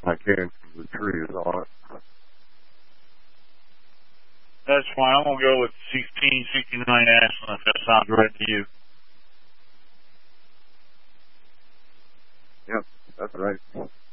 I can from the trees on it. That's fine. I'm going to go with 1669 Ashland if that sounds right to you. Yep, that's right.